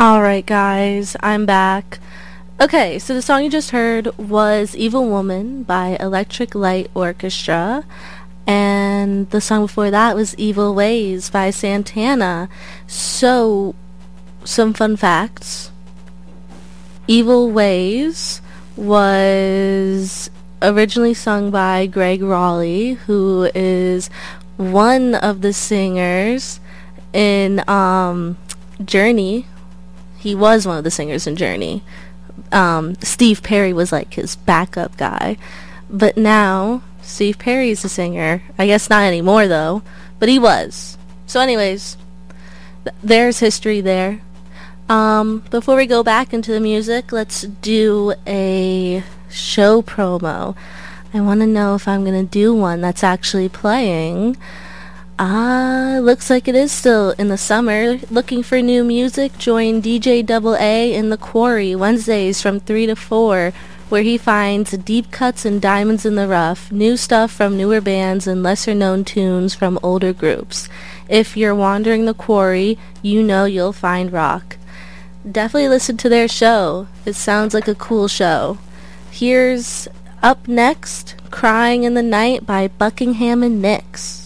Alright, guys, I'm back. Okay, so the song you just heard was Evil Woman by Electric Light Orchestra, and the song before that was Evil Ways by Santana. So, some fun facts. Evil Ways was originally sung by Greg Raleigh, who is one of the singers in Journey. He was one of the singers in Journey. Steve Perry was like his backup guy. But now, Steve Perry's the singer. I guess not anymore though, but he was. So anyways, there's history there. Before we go back into the music, let's do a show promo. I want to know if I'm going to do one that's actually playing. Looks like it is still in the summer. Looking for new music? Join DJ Double A in the Quarry Wednesdays from 3 to 4, where he finds deep cuts and diamonds in the rough, new stuff from newer bands and lesser known tunes from older groups. If you're wandering the Quarry, you know you'll find rock. Definitely listen to their show. It sounds like a cool show. Here's up next, Crying in the Night by Buckingham and Nix.